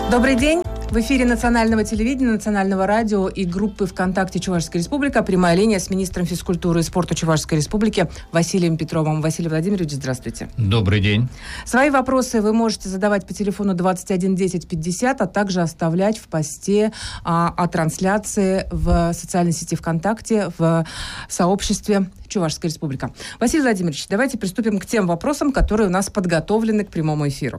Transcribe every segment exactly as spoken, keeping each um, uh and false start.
Добрый день! В эфире национального телевидения, национального радио и группы ВКонтакте Чувашская Республика. Прямая линия с министром физкультуры и спорта Чувашской Республики Василием Петровым. Василий Владимирович, здравствуйте. Добрый день. Свои вопросы вы можете задавать по телефону двадцать один десять пятьдесят, а также оставлять в посте а, о трансляции в социальной сети ВКонтакте в сообществе Чувашская Республика. Василий Владимирович, давайте приступим к тем вопросам, которые у нас подготовлены к прямому эфиру.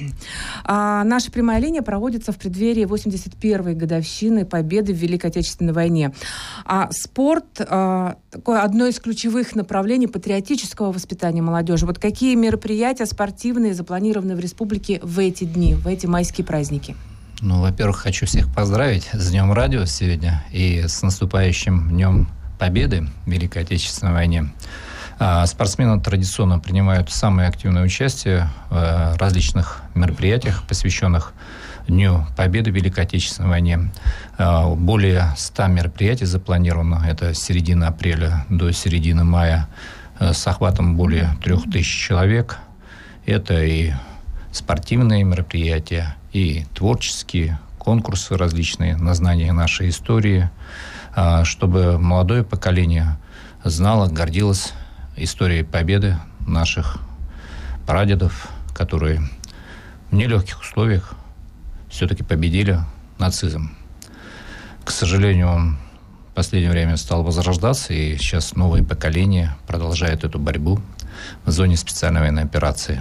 А, наша прямая линия проводится в преддверии восемьдесят первой годовщины Победы в Великой Отечественной войне. А спорт а, такое одно из ключевых направлений патриотического воспитания молодежи. Вот какие мероприятия спортивные запланированы в республике в эти дни, в эти майские праздники? Ну, во-первых, хочу всех поздравить с Днем радио сегодня и с наступающим Днем Победы в Великой Отечественной войне. Спортсмены традиционно принимают самое активное участие в различных мероприятиях, посвященных Дню Победы в Великой Отечественной войне. Более ста мероприятий запланировано. Это с середины апреля до середины мая с охватом более трех тысяч человек. Это и спортивные мероприятия, и творческие конкурсы различные на знание нашей истории, чтобы молодое поколение знало, гордилось историей победы наших прадедов, которые в нелегких условиях все-таки победили нацизм. К сожалению, он в последнее время стал возрождаться, и сейчас новое поколение продолжает эту борьбу в зоне специальной военной операции.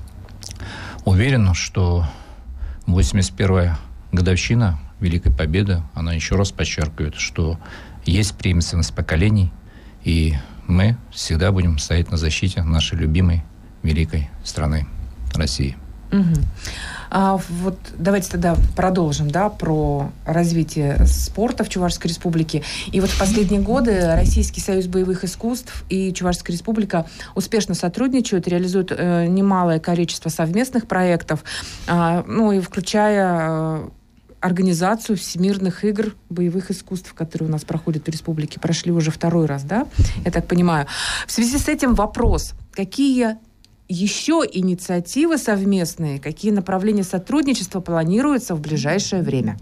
Уверен, что восемьдесят первая годовщина Великой Победы, она еще раз подчеркивает, что есть преемственность поколений, и мы всегда будем стоять на защите нашей любимой великой страны России. Угу. А вот давайте тогда продолжим, да, про развитие спорта в Чувашской Республике. И вот в последние годы Российский союз боевых искусств и Чувашская Республика успешно сотрудничают, реализуют э, немалое количество совместных проектов, э, ну и включая э, организацию всемирных игр боевых искусств, которые у нас проходят в республике, прошли уже второй раз, да, я так понимаю. В связи с этим вопрос, какие еще инициативы совместные, какие направления сотрудничества планируются в ближайшее время?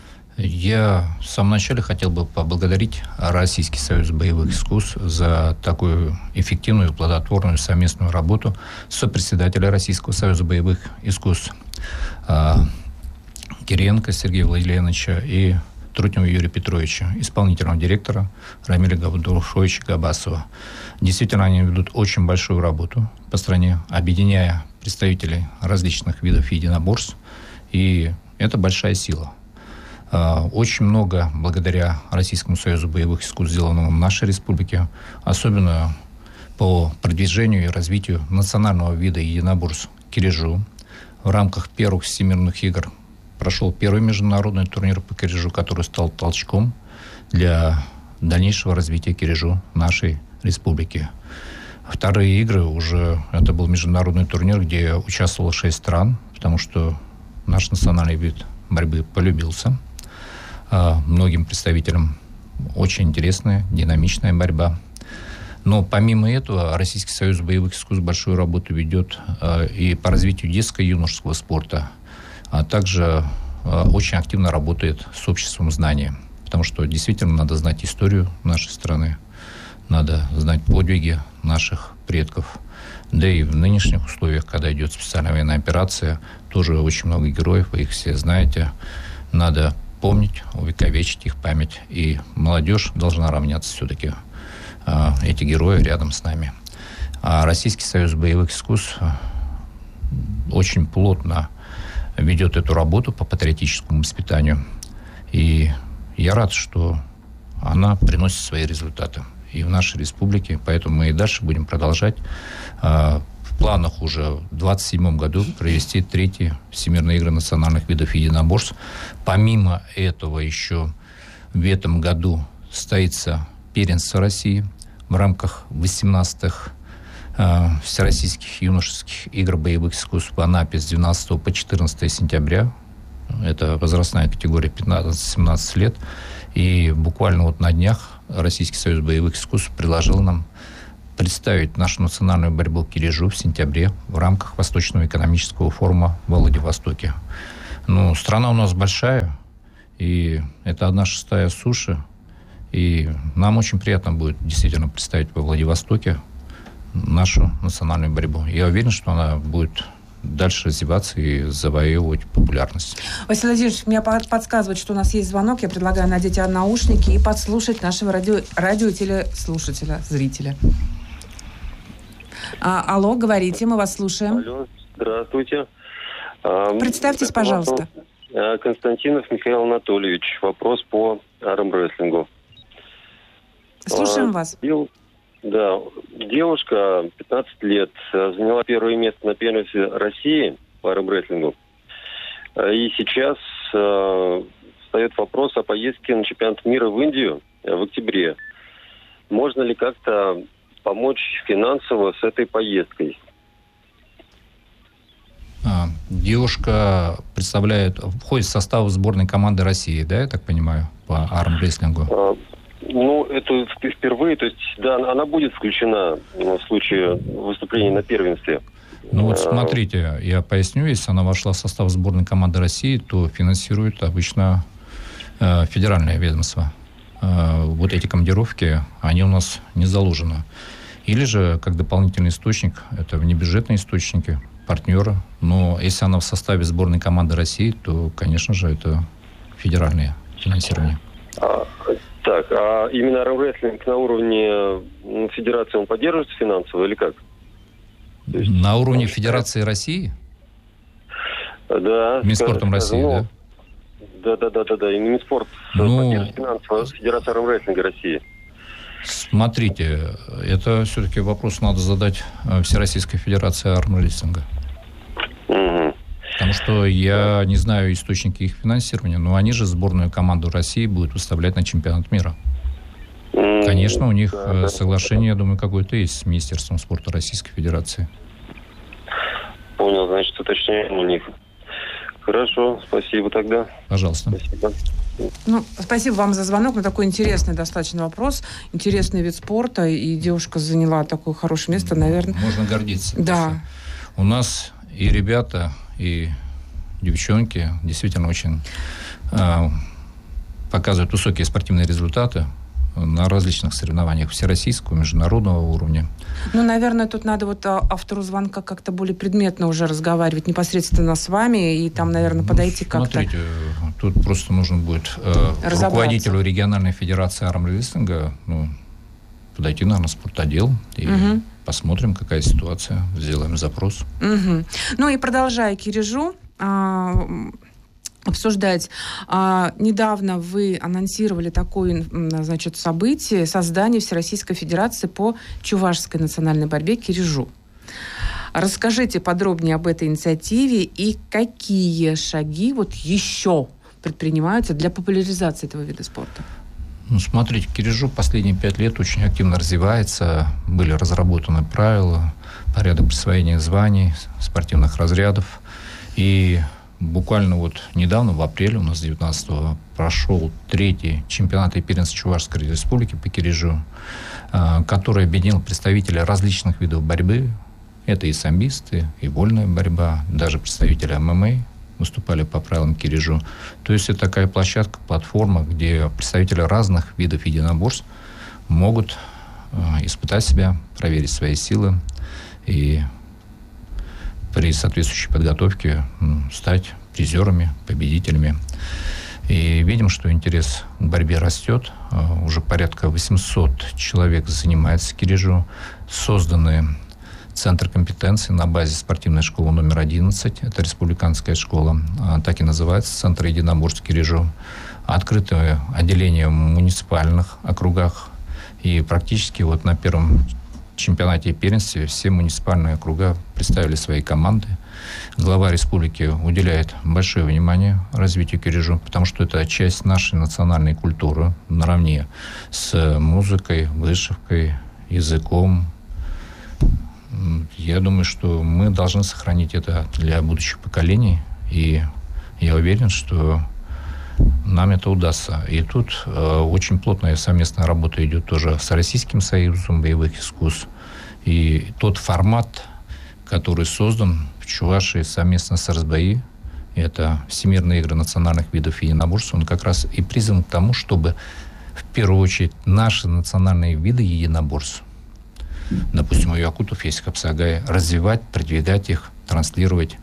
Я в самом начале хотел бы поблагодарить Российский союз боевых искусств за такую эффективную и плодотворную совместную работу сопредседателя Российского союза боевых искусств Кириенко Сергея Владимировича и Трутнева Юрия Петровича, исполнительного директора Рамиля Габдулшовича Габасова. Действительно, они ведут очень большую работу по стране, объединяя представителей различных видов единоборств, и это большая сила. Очень много благодаря Российскому союзу боевых искусств сделано в нашей республике, особенно по продвижению и развитию национального вида единоборств кирежу. В рамках первых всемирных игр прошел первый международный турнир по кирежу, который стал толчком для дальнейшего развития кирежу нашей республики. Вторые игры уже, это был международный турнир, где участвовало шесть стран, потому что наш национальный вид борьбы полюбился. А многим представителям очень интересная, динамичная борьба. Но помимо этого Российский союз боевых искусств большую работу ведет а, и по развитию детско-юношеского спорта, а также э, очень активно работает с обществом знания. Потому что действительно надо знать историю нашей страны, надо знать подвиги наших предков. Да и в нынешних условиях, когда идет специальная военная операция, тоже очень много героев, вы их все знаете. Надо помнить, увековечить их память. И молодежь должна равняться все-таки э, эти герои рядом с нами. А Российский союз боевых искусств очень плотно ведет эту работу по патриотическому воспитанию. И я рад, что она приносит свои результаты и в нашей республике. Поэтому мы и дальше будем продолжать. В планах уже в двадцать седьмом году провести третьи Всемирные игры национальных видов единоборств. Помимо этого еще в этом году состоится первенство России в рамках восемнадцатых Всероссийских юношеских игр боевых искусств в Анапе с двенадцатого по четырнадцатое сентября. Это возрастная категория пятнадцать-семнадцать лет. И буквально вот на днях Российский союз боевых искусств предложил нам представить нашу национальную борьбу кирежу в сентябре в рамках Восточного экономического форума в Владивостоке. Ну, страна у нас большая, и это одна шестая суши. И нам очень приятно будет действительно представить во Владивостоке нашу национальную борьбу. Я уверен, что она будет дальше развиваться и завоевывать популярность. Василий Владимирович, мне подсказывает, что у нас есть звонок. Я предлагаю надеть наушники и подслушать нашего радио, радио телеслушателя, зрителя. А, алло, говорите, мы вас слушаем. Алло, здравствуйте. Представьтесь, пожалуйста. Константинов Михаил Анатольевич. Вопрос по армрестлингу. Слушаем а, вас. Дел, да, девушка, пятнадцать лет, заняла первое место на первенстве России по армрестлингу. И сейчас э, встает вопрос о поездке на чемпионат мира в Индию в октябре. Можно ли как-то помочь финансово с этой поездкой? А, девушка представляет, входит в состав сборной команды России, да, я так понимаю, по армрестлингу? А, ну, это впервые, то есть, да, она будет включена в случае выступления на первенстве. Ну вот смотрите, я поясню, если она вошла в состав сборной команды России, то финансирует обычно э, федеральное ведомство. Э, вот эти командировки, они у нас не заложены. Или же, как дополнительный источник, это внебюджетные источники, партнеры. Но если она в составе сборной команды России, то, конечно же, это федеральное финансирование. А, так, а именно армрестлинг на уровне федерации он поддерживается финансово или как? Есть, на уровне Федерации России? Да. Минспортом России, ну, да? Да, да, да, да, да. И Минспорт ну, поддерживает финансово Федерация армрестлинга России. Смотрите, это все-таки вопрос надо задать Всероссийской Федерации армрестлинга. Угу. Потому что я не знаю источники их финансирования, но они же сборную команду России будут выставлять на чемпионат мира. Mm-hmm. Конечно, у них да, соглашение, я думаю, какое-то есть с Министерством спорта Российской Федерации. Понял, значит, уточняем у них. Хорошо, спасибо тогда. Пожалуйста. Спасибо. Ну, спасибо вам за звонок. Ну, такой интересный достаточно вопрос. Интересный вид спорта. И девушка заняла такое хорошее место, наверное. Можно гордиться. Да. У нас и ребята, и девчонки действительно очень э, показывают высокие спортивные результаты на различных соревнованиях всероссийского, международного уровня. Ну, наверное, тут надо вот автору звонка как-то более предметно уже разговаривать непосредственно с вами, и там, наверное, подойти ну, как-то... Смотрите, тут просто нужно будет э, руководителю региональной федерации армрестлинга ну, подойти, наверное, в спортотдел и угу. посмотрим, какая ситуация, сделаем запрос. Угу. Ну и продолжая Кирежу, а, обсуждать. А, недавно вы анонсировали такое, значит, событие, создание Всероссийской Федерации по чувашской национальной борьбе Кирежу. Расскажите подробнее об этой инициативе и какие шаги вот еще предпринимаются для популяризации этого вида спорта. Ну, смотрите, Кирежу последние пять лет очень активно развивается. Были разработаны правила, порядок присвоения званий, спортивных разрядов. И буквально вот недавно, в апреле, у нас девятнадцатого, прошел третий чемпионат и первенство Чувашской Республики по Кирежу, который объединил представителей различных видов борьбы. Это и самбисты, и вольная борьба, даже представители эм эм а выступали по правилам Кирежу. То есть это такая площадка, платформа, где представители разных видов единоборств могут испытать себя, проверить свои силы и при соответствующей подготовке стать призерами, победителями. И видим, что интерес к борьбе растет. Уже порядка восемьсот человек занимается Кирежу. Созданы центры компетенции на базе спортивной школы номер одиннадцать. Это республиканская школа. Так и называется, Центр единоборств Кирежу. Открытое отделение в муниципальных округах. И практически вот на первом чемпионате и первенстве все муниципальные округа представили свои команды. Глава республики уделяет большое внимание развитию Кирежу, потому что это часть нашей национальной культуры, наравне с музыкой, вышивкой, языком. Я думаю, что мы должны сохранить это для будущих поколений, и я уверен, что нам это удастся. И тут э, очень плотная совместная работа идет тоже с Российским союзом боевых искусств. И тот формат, который создан в Чувашии совместно с эр эс бэ и, это Всемирные игры национальных видов единоборств, он как раз и призван к тому, чтобы в первую очередь наши национальные виды единоборств, допустим, у якутов есть капсагай, развивать, продвигать их, транслировать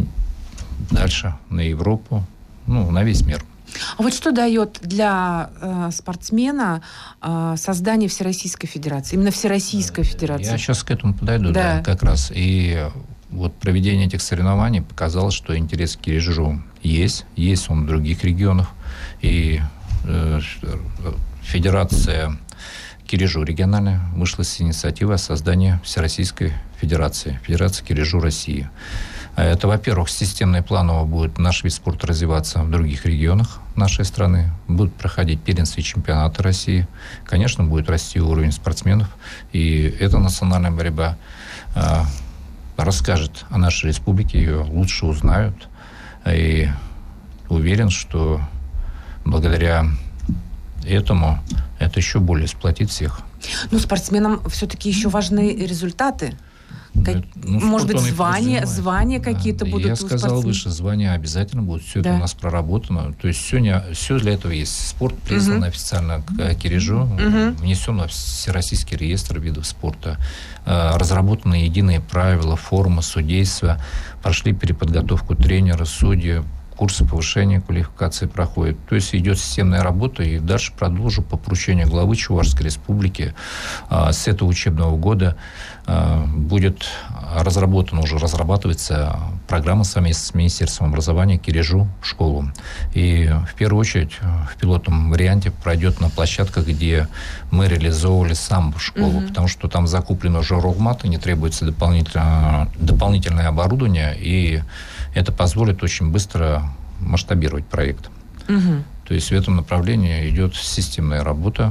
дальше на Европу, ну, на весь мир. А вот что дает для э, спортсмена э, создание Всероссийской Федерации? Именно Всероссийской Федерации. Я сейчас к этому подойду, да, да как раз. И вот проведение этих соревнований показало, что интерес к кирижу есть, есть он в других регионах. И э, Федерация кирижу региональная вышла с инициативой о создании Всероссийской Федерации, Федерации кирижу России. Это, во-первых, системно и планово будет наш вид спорта развиваться в других регионах нашей страны. Будут проходить первенства и чемпионаты России. Конечно, будет расти уровень спортсменов. И эта национальная борьба э, расскажет о нашей республике, ее лучше узнают. И уверен, что благодаря этому это еще более сплотит всех. Но спортсменам все-таки еще важны результаты. Как, ну, может быть, звания, звания да, какие-то да, будут я у сказал спортсменов? выше, звания обязательно будут. Все да. это у нас проработано. То есть все, все для этого есть. Спорт признан uh-huh. официально к кирижу, uh-huh. внесен во Всероссийский реестр видов спорта. Разработаны единые правила, формы судейства. Прошли переподготовку тренера, судьи. Курсы повышения квалификации проходят. То есть идет системная работа, и дальше продолжу по поручению главы Чувашской Республики. С этого учебного года будет разработана, уже разрабатывается программа совместно с Министерством образования кирижу в школу. И в первую очередь в пилотном варианте пройдет на площадках, где мы реализовывали сам школу, угу. потому что там закуплено уже роллматы, не требуется дополнительное, дополнительное оборудование, и это позволит очень быстро масштабировать проект. Угу. То есть в этом направлении идет системная работа.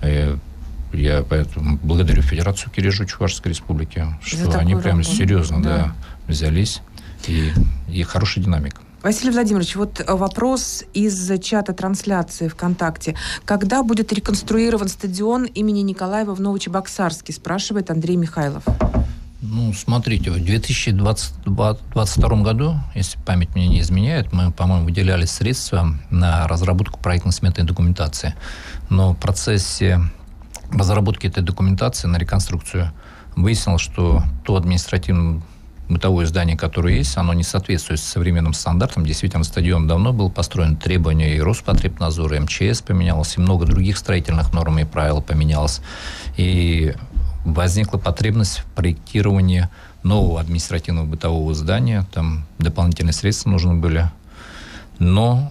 Я поэтому благодарю Федерацию кирижу Чувашской Республики, что они прямо работу. серьезно да. Да, взялись. И, и хорошая динамика. Василий Владимирович, вот вопрос из чата трансляции ВКонтакте. Когда будет реконструирован стадион имени Николаева в Новочебоксарске, спрашивает Андрей Михайлов. Ну, смотрите, в две тысячи двадцать втором году, если память мне не изменяет, мы, по-моему, выделяли средства на разработку проектно-сметной документации. Но в процессе разработки этой документации на реконструкцию выяснилось, что то административно-бытовое здание, которое есть, оно не соответствует современным стандартам. Действительно, стадион давно был построен, требования и Роспотребнадзора, и эм че эс поменялось, и много других строительных норм и правил поменялось. И возникла потребность в проектировании нового административного бытового здания. Там дополнительные средства нужны были. Но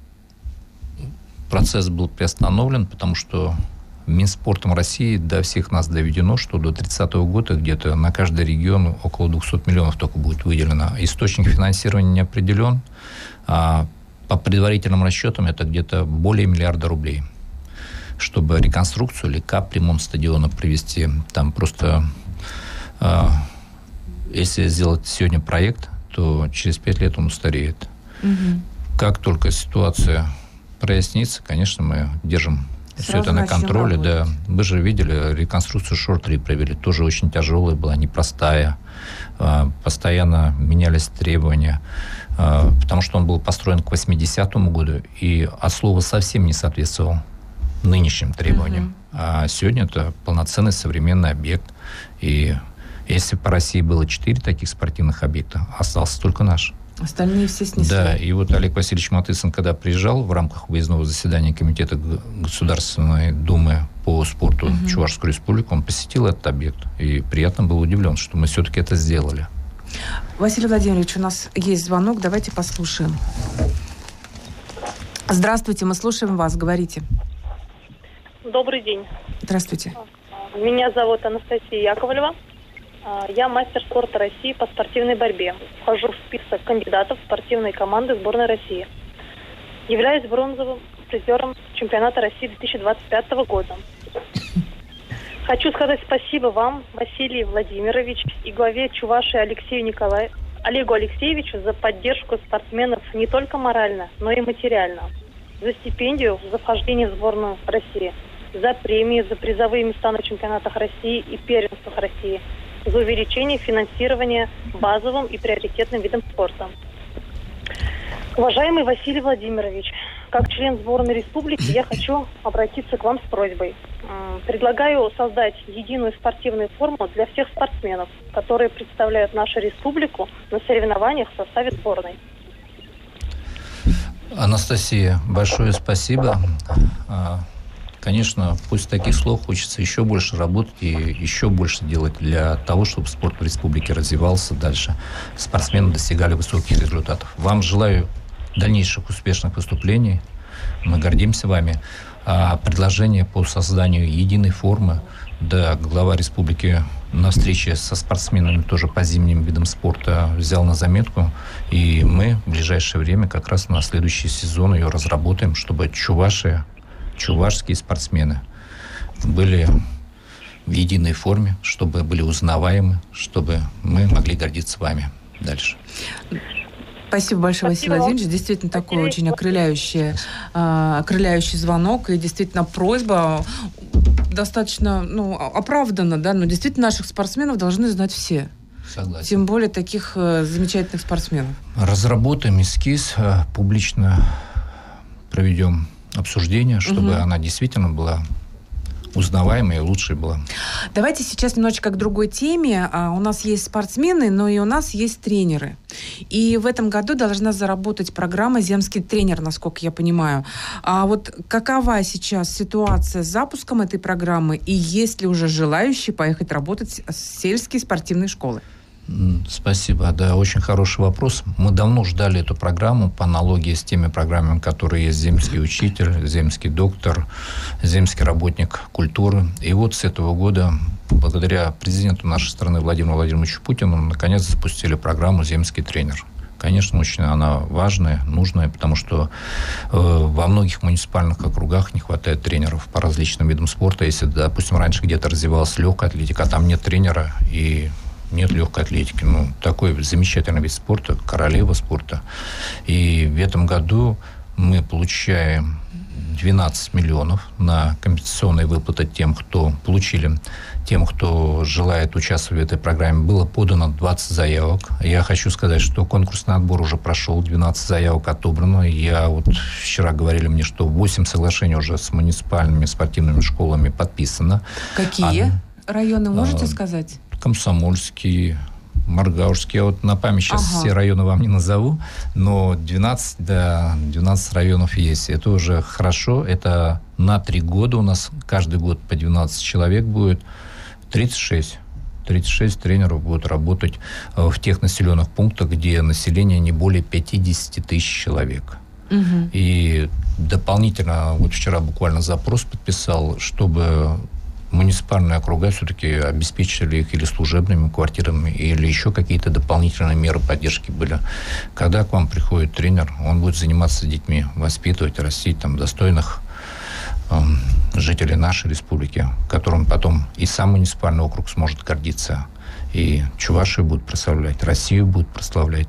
процесс был приостановлен, потому что Минспортом России до всех нас доведено, что до тридцатого года где-то на каждый регион около двухсот миллионов только будет выделено. Источник финансирования не определен. А по предварительным расчетам это где-то более миллиарда рублей, чтобы реконструкцию или капремонт стадиона провести. Там просто, э, если сделать сегодня проект, то через пять лет он устареет. Угу. Как только ситуация прояснится, конечно, мы держим все это на контроле. Да. Вы же видели, реконструкцию Шор-три провели. Тоже очень тяжелая была, непростая. Э, постоянно менялись требования. Э, потому что он был построен к восьмидесятому году и от слова совсем не соответствовал нынешним требованиям. Uh-huh. А сегодня это полноценный современный объект. И если по России было четыре таких спортивных объекта, остался только наш. Остальные все снесли. Да, и вот Олег Васильевич Матыцын, когда приезжал в рамках выездного заседания Комитета Государственной Думы по спорту uh-huh. Чувашскую Республику, он посетил этот объект. И приятно был удивлен, что мы все-таки это сделали. Василий Владимирович, у нас есть звонок, давайте послушаем. Здравствуйте, мы слушаем вас, говорите. Добрый день. Здравствуйте. Меня зовут Анастасия Яковлева. Я мастер спорта России по спортивной борьбе. Вхожу в список кандидатов в спортивные команды сборной России. Являюсь бронзовым призером чемпионата России две тысячи двадцать пятого года. Хочу сказать спасибо вам, Василий Владимирович, и главе Чувашии Алексею Николаю, Олегу Алексеевичу за поддержку спортсменов не только морально, но и материально. За стипендию, за вхождение в сборную России, за премии, за призовые места на чемпионатах России и первенствах России, за увеличение финансирования базовым и приоритетным видом спорта. Уважаемый Василий Владимирович, как член сборной республики я хочу обратиться к вам с просьбой. Предлагаю создать единую спортивную форму для всех спортсменов, которые представляют нашу республику на соревнованиях в составе сборной. Анастасия, большое спасибо. Конечно, после таких слов хочется еще больше работать и еще больше делать для того, чтобы спорт в республике развивался дальше. Спортсмены достигали высоких результатов. Вам желаю дальнейших успешных выступлений. Мы гордимся вами. А предложение по созданию единой формы, да, глава республики на встрече со спортсменами тоже по зимним видам спорта взял на заметку. И мы в ближайшее время как раз на следующий сезон ее разработаем, чтобы чуваши, чувашские спортсмены были в единой форме, чтобы были узнаваемы, чтобы мы могли гордиться вами дальше. Спасибо большое, Василий Владимирович. Действительно, такой очень окрыляющий, окрыляющий звонок. И действительно, просьба достаточно ну, оправдана. Да? Но действительно, наших спортсменов должны знать все. Согласен. Тем более таких замечательных спортсменов. Разработаем эскиз, публично проведем обсуждение, чтобы угу. она действительно была узнаваемой и лучшей была. Давайте сейчас немножечко к другой теме. А, у нас есть спортсмены, но и у нас есть тренеры. И в этом году должна заработать программа «Земский тренер», насколько я понимаю. А вот какова сейчас ситуация с запуском этой программы? И есть ли уже желающие поехать работать в сельские спортивные школы? Спасибо. Да, очень хороший вопрос. Мы давно ждали эту программу по аналогии с теми программами, которые есть земский учитель, земский доктор, земский работник культуры. И вот с этого года, благодаря президенту нашей страны Владимиру Владимировичу Путину, наконец запустили программу «Земский тренер». Конечно, очень она важная, нужная, потому что э, во многих муниципальных округах не хватает тренеров по различным видам спорта. Если, допустим, раньше где-то развивалась легкая атлетика, а там нет тренера и нет легкой атлетики. Ну, такой замечательный вид спорта, королева спорта. И в этом году мы получаем двенадцать миллионов на компенсационные выплаты тем, кто получили, тем, кто желает участвовать в этой программе. Было подано двадцать заявок. Я хочу сказать, что конкурсный отбор уже прошел, двенадцать заявок отобрано. Я вот вчера говорили мне, что восемь соглашений уже с муниципальными спортивными школами подписано. Какие а, районы, можете а, сказать? Комсомольский, Маргаушский. Я вот на память сейчас ага. все районы вам не назову, но двенадцать, да, двенадцать районов есть. Это уже хорошо. Это на три года у нас каждый год по двенадцать человек будет. тридцать шесть. тридцать шесть тренеров будут работать в тех населенных пунктах, где население не более пятьдесят тысяч человек. Угу. И дополнительно, вот вчера буквально запрос подписал, чтобы муниципальные округа все-таки обеспечили их или служебными квартирами, или еще какие-то дополнительные меры поддержки были. Когда к вам приходит тренер, он будет заниматься с детьми, воспитывать, растить там достойных э, жителей нашей республики, которым потом и сам муниципальный округ сможет гордиться, и Чувашию будут прославлять, Россию будут прославлять.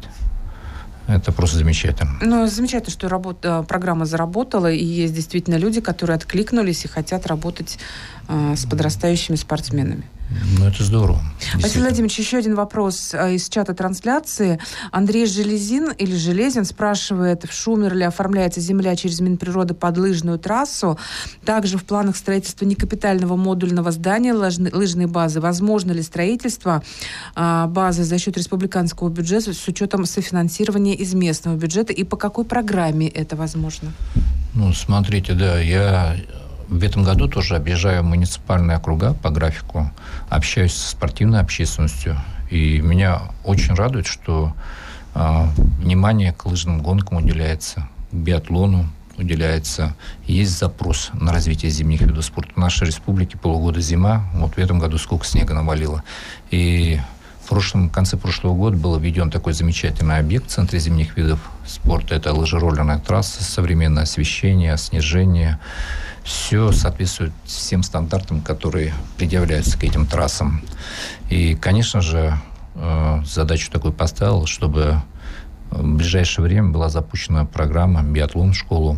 Это просто замечательно. Ну, замечательно, что работа, программа заработала, и есть действительно люди, которые откликнулись и хотят работать э, с подрастающими спортсменами. Ну, это здорово. Василий Владимирович, еще один вопрос из чата трансляции. Андрей Железин или Железин спрашивает, в Шумерле оформляется земля через Минприроды под лыжную трассу. Также в планах строительства некапитального модульного здания лыжной, лыжной базы. Возможно ли строительство а, базы за счет республиканского бюджета с учетом софинансирования из местного бюджета? И по какой программе это возможно? Ну, смотрите, да, я... В этом году тоже объезжаю муниципальные округа по графику, общаюсь со спортивной общественностью. И меня очень радует, что э, внимание к лыжным гонкам уделяется, к биатлону уделяется. Есть запрос на развитие зимних видов спорта. В нашей республике полугода зима. Вот в этом году сколько снега навалило. И в прошлом, в конце прошлого года был введен такой замечательный объект в Центре зимних видов спорта. Это лыжероллерная трасса, современное освещение, снижение. Все соответствует всем стандартам, которые предъявляются к этим трассам. И, конечно же, задачу такую поставил, чтобы в ближайшее время была запущена программа «Биатлон в школу».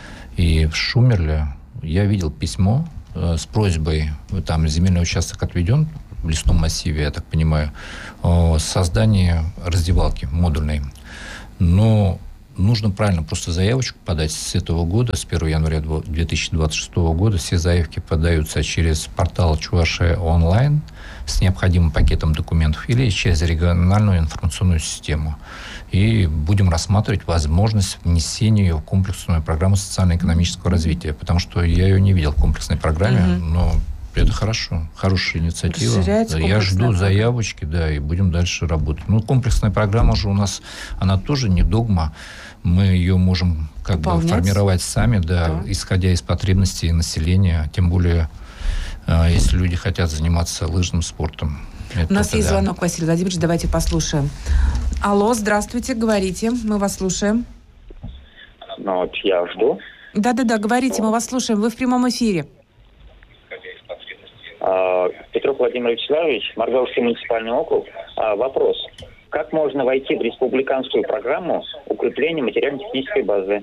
И в Шумерле я видел письмо с просьбой, там земельный участок отведен в лесном массиве, я так понимаю, о создании раздевалки модульной. Но нужно правильно просто заявочку подать с этого года, с первого января две тысячи двадцать шестого года. Все заявки подаются через портал Чувашия онлайн с необходимым пакетом документов или через региональную информационную систему. И будем рассматривать возможность внесения ее в комплексную программу социально-экономического развития. Потому что я ее не видел в комплексной программе, mm-hmm. но это хорошо, хорошая инициатива. Я жду заявочки, да, и будем дальше работать. Ну, комплексная программа же у нас, она тоже не догма. Мы ее можем как бы формировать сами, да, да, исходя из потребностей населения. Тем более, если люди хотят заниматься лыжным спортом. У нас есть да. звонок, Василий Владимирович, давайте послушаем. Алло, здравствуйте, говорите, мы вас слушаем. Ну, вот я жду. Да-да-да, говорите, мы вас слушаем, вы в прямом эфире. Петров Владимир Вячеславович, Маргалский муниципальный округ. Вопрос. Как можно войти в республиканскую программу укрепления материально-технической базы?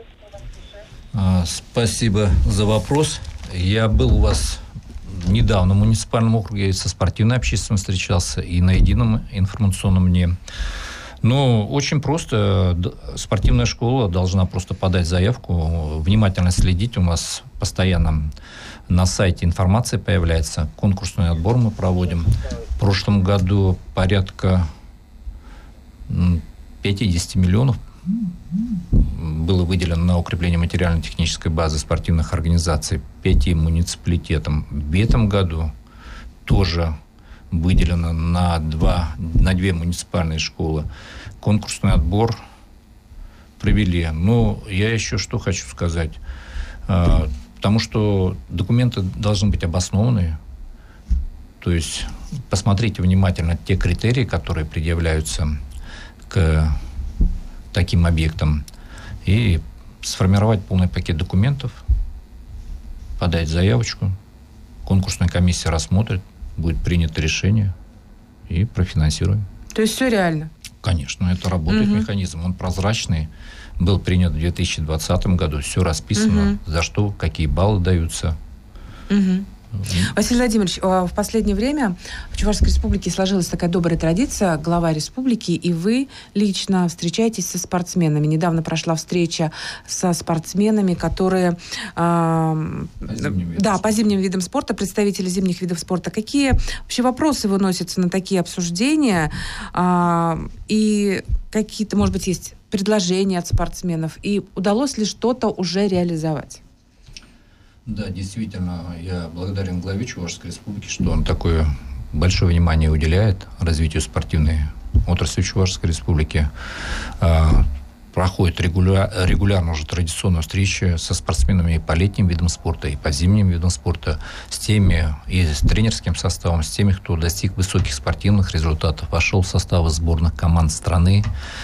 Спасибо за вопрос. Я был у вас недавно в муниципальном округе, со спортивной общественностью встречался, и на едином информационном дне. Но очень просто. Спортивная школа должна просто подать заявку, внимательно следить. У нас постоянно на сайте информация появляется. Конкурсный отбор мы проводим. В прошлом году порядка пятьдесят миллионов было выделено на укрепление материально-технической базы спортивных организаций пяти муниципалитетам. В этом году тоже выделено на, два, на две муниципальные школы. Конкурсный отбор провели. Но я еще что хочу сказать. Потому что документы должны быть обоснованные. То есть посмотрите внимательно те критерии, которые предъявляются к таким объектам, и сформировать полный пакет документов, подать заявочку, конкурсная комиссия рассмотрит, будет принято решение и профинансируем. То есть все реально? Конечно, это работает угу. механизм, он прозрачный. Был принят в две тысячи двадцатом году, все расписано, угу. за что, какие баллы даются. Угу. Василий Владимирович, в последнее время в Чувашской республике сложилась такая добрая традиция, глава республики, и вы лично встречаетесь со спортсменами. Недавно прошла встреча со спортсменами, которые... Э, по да, по зимним видам спорта, представители зимних видов спорта. Какие вообще вопросы выносятся на такие обсуждения? Э, и какие-то, может быть, есть предложения от спортсменов? И удалось ли что-то уже реализовать? Да, действительно, я благодарен главе Чувашской республики, что он такое большое внимание уделяет развитию спортивной отрасли Чувашской республики. Проходит регуляр, регулярно уже традиционная встреча со спортсменами и по летним видам спорта, и по зимним видам спорта, с теми, и с тренерским составом, с теми, кто достиг высоких спортивных результатов, вошел в составы сборных команд страны.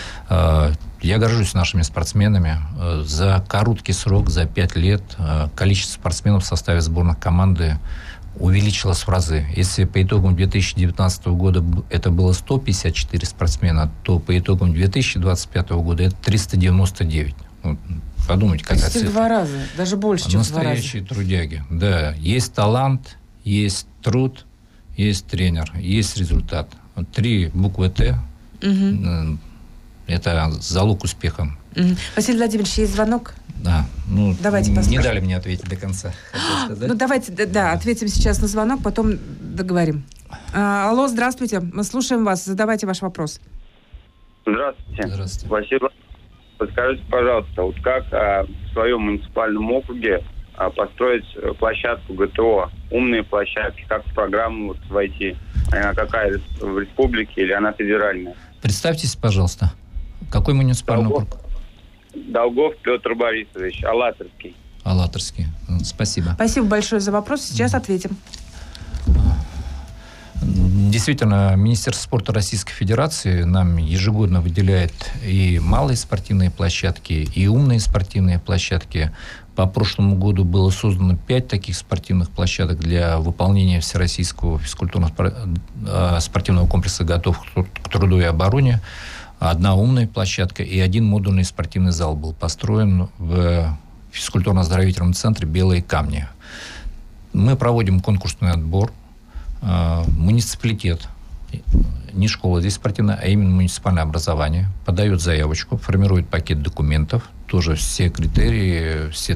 Я горжусь нашими спортсменами. За короткий срок, за пять лет, количество спортсменов в составе сборных команды увеличилось в разы. Если по итогам две тысячи девятнадцатого года это было сто пятьдесят четыре спортсмена, то по итогам две тысячи двадцать пятого года это триста девяносто девять. Вот, подумайте, какая цифра. В два раза, даже больше, чем в два раза. Настоящие трудяги. Да, есть талант, есть труд, есть тренер, есть результат. Вот три буквы Т. Угу. Это залог успеха. Угу. Василий Владимирович, есть звонок? Да. Ну, давайте не посмотрим. дали мне ответить до конца. Ну, давайте, да, да, ответим сейчас на звонок, потом договорим. А, алло, здравствуйте. Мы слушаем вас. Задавайте ваш вопрос. Здравствуйте. Здравствуйте. Спасибо. Подскажите, пожалуйста, вот как а, в своем муниципальном округе а, построить площадку ГТО, умные площадки, как в программу вот, войти? Она какая, в республике или она федеральная? Представьтесь, пожалуйста. Какой муниципальный Долгов, округ? Долгов Петр Борисович, Алатырский. Алатырский. Спасибо. Спасибо большое за вопрос. Сейчас ответим. Действительно, Министерство спорта Российской Федерации нам ежегодно выделяет и малые спортивные площадки, и умные спортивные площадки. По прошлому году было создано пять таких спортивных площадок для выполнения всероссийского физкультурно-спортивного комплекса «Готов к труду и обороне». Одна умная площадка и один модульный спортивный зал был построен в физкультурно-оздоровительном центре «Белые камни». Мы проводим конкурсный отбор. Муниципалитет не школа здесь спортивная, а именно муниципальное образование, подает заявочку, формирует пакет документов, тоже все критерии, все